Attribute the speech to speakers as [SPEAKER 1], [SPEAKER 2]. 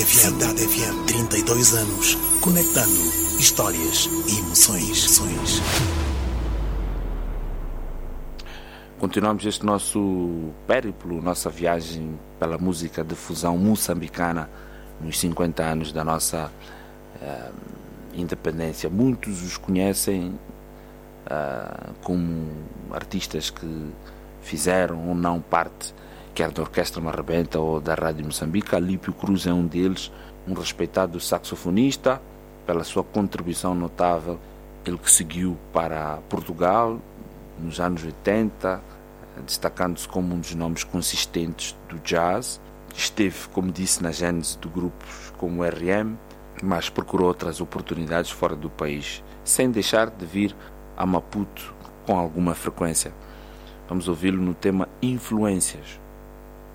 [SPEAKER 1] Cidade FM, 32 anos, conectando histórias e emoções.
[SPEAKER 2] Continuamos este nosso périplo, nossa viagem pela música de fusão moçambicana nos 50 anos da nossa independência. Muitos os conhecem como artistas que fizeram ou não parte, quer da Orquestra Marrebenta ou da Rádio Moçambique. Alípio Cruz é um deles, um respeitado saxofonista, pela sua contribuição notável. Ele que seguiu para Portugal nos anos 80, destacando-se como um dos nomes consistentes do jazz. Esteve, como disse, na gênese de grupos como o RM, mas procurou outras oportunidades fora do país, sem deixar de vir a Maputo com alguma frequência. Vamos ouvi-lo no tema Influências.